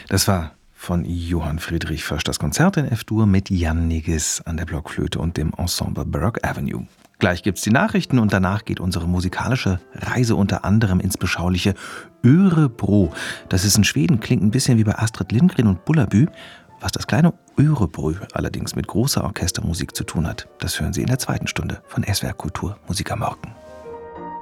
Das war von Johann Friedrich Fösch das Konzert in F-Dur mit Jan Nigges an der Blockflöte und dem Ensemble Baroque Avenue. Gleich gibt's die Nachrichten und danach geht unsere musikalische Reise unter anderem ins beschauliche Örebro. Das ist in Schweden, klingt ein bisschen wie bei Astrid Lindgren und Bullerbü. Was das kleine Örebro allerdings mit großer Orchestermusik zu tun hat, das hören Sie in der zweiten Stunde von SWR Kultur Musik am Morgen.